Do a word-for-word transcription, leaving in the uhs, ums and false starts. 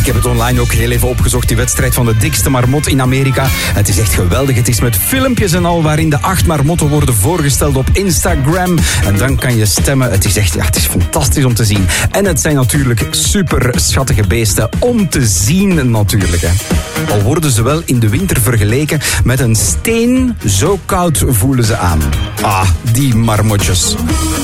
Ik heb het online ook heel even opgezocht, die wedstrijd van de dikste marmot in Amerika. Het is echt geweldig. Het is met filmpjes en al waarin de acht marmotten worden voorgesteld op Instagram. En dan kan je stemmen. Het is echt, ja, het is fantastisch om te zien. En het zijn natuurlijk super schattige beesten om te zien natuurlijk. Hè. Al worden ze wel in de winter vergeleken met een steen, zo koud voelen ze aan. Ah, die marmotjes.